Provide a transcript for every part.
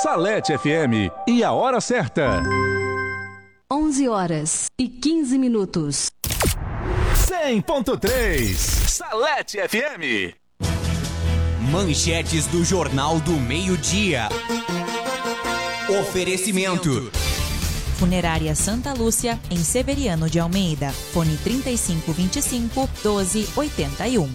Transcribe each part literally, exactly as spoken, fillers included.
Salete F M e a hora certa. onze horas e quinze minutos. cem ponto três Salete F M. Manchetes do Jornal do Meio-Dia. Oferecimento. Funerária Santa Lúcia, em Severiano de Almeida. Fone trinta e cinco vinte e cinco, doze oitenta e um.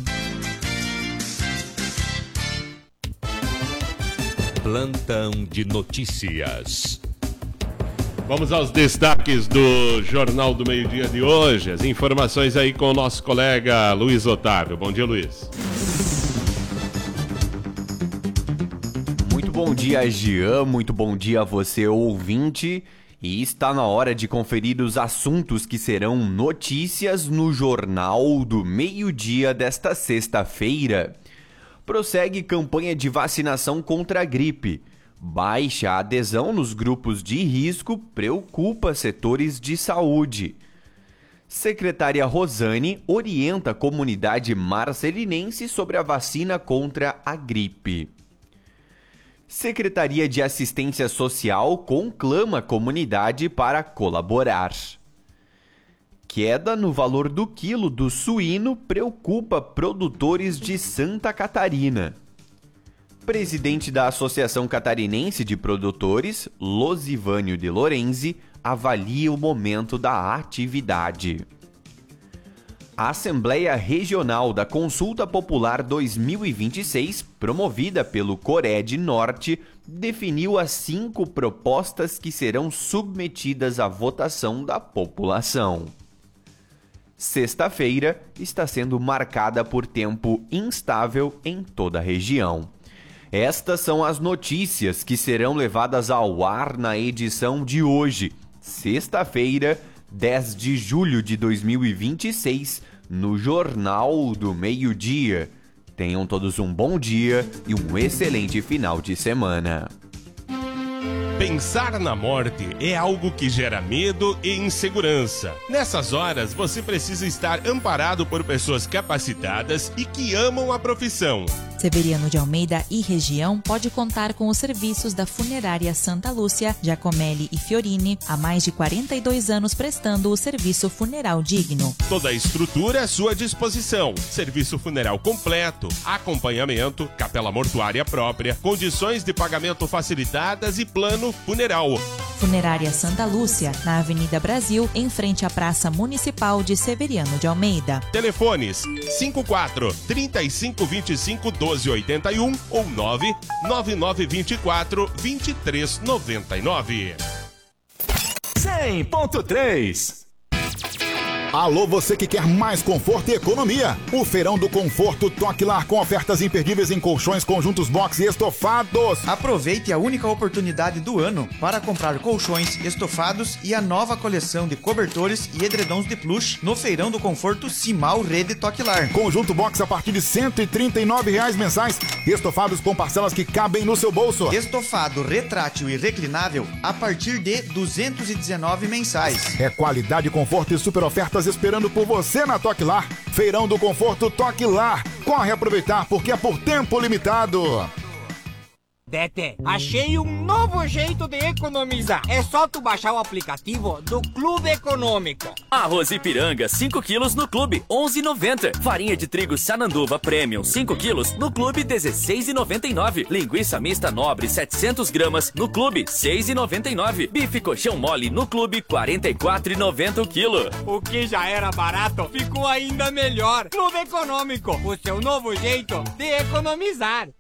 Plantão de notícias. Vamos aos destaques do Jornal do Meio-Dia de hoje. As informações aí com o nosso colega Luiz Otávio. Bom dia, Luiz. Muito bom dia, Jean. Muito bom dia a você, ouvinte. E está na hora de conferir os assuntos que serão notícias no Jornal do Meio-Dia desta sexta-feira. Prossegue campanha de vacinação contra a gripe. Baixa adesão nos grupos de risco preocupa setores de saúde. Secretária Rosane orienta a comunidade marcelinense sobre a vacina contra a gripe. Secretaria de Assistência Social conclama a comunidade para colaborar. Queda no valor do quilo do suíno preocupa produtores de Santa Catarina. Presidente da Associação Catarinense de Produtores, Losivânio de Lorenzi, avalia o momento da atividade. A Assembleia Regional da Consulta Popular dois mil e vinte e seis, promovida pelo Cored Norte, definiu as cinco propostas que serão submetidas à votação da população. Sexta-feira está sendo marcada por tempo instável em toda a região. Estas são as notícias que serão levadas ao ar na edição de hoje, sexta-feira, dez de julho de dois mil e vinte e seis, no Jornal do Meio-Dia. Tenham todos um bom dia e um excelente final de semana. Pensar na morte é algo que gera medo e insegurança. Nessas horas, você precisa estar amparado por pessoas capacitadas e que amam a profissão. Severiano de Almeida e região pode contar com os serviços da Funerária Santa Lúcia, Giacomelli e Fiorini, há mais de quarenta e dois anos prestando o serviço funeral digno. Toda a estrutura à sua disposição. Serviço funeral completo, acompanhamento, capela mortuária própria, condições de pagamento facilitadas e plano funeral. Funerária Santa Lúcia, na Avenida Brasil, em frente à Praça Municipal de Severiano de Almeida. Telefones cinco quatro, trinta e cinco vinte e cinco, doze oitenta e um ou nove nove nove vinte e quatro, vinte e três noventa e nove. cem ponto três. Alô, você que quer mais conforto e economia. O Feirão do Conforto Toque Lar com ofertas imperdíveis em colchões, conjuntos box e estofados. Aproveite a única oportunidade do ano para comprar colchões, estofados e a nova coleção de cobertores e edredons de plush no Feirão do Conforto Simal Rede Toque Lar. Conjunto box a partir de cento e trinta e nove reais mensais. Estofados com parcelas que cabem no seu bolso. Estofado retrátil e reclinável a partir de duzentos e dezenove mensais. É qualidade, conforto e super ofertas esperando por você na Toque Lar. Feirão do Conforto Toque Lar. Corre aproveitar porque é por tempo limitado. Tete, achei um novo jeito de economizar. É só tu baixar o aplicativo do Clube Econômico. Arroz Ipiranga, cinco quilos no Clube, onze e noventa. Farinha de trigo Sananduva Premium, cinco quilos no Clube, dezesseis e noventa e nove. Linguiça mista nobre, setecentos gramas no Clube, seis e noventa e nove. Bife coxão mole no Clube, quarenta e quatro e noventa o quilo. O que já era barato ficou ainda melhor. Clube Econômico, o seu novo jeito de economizar.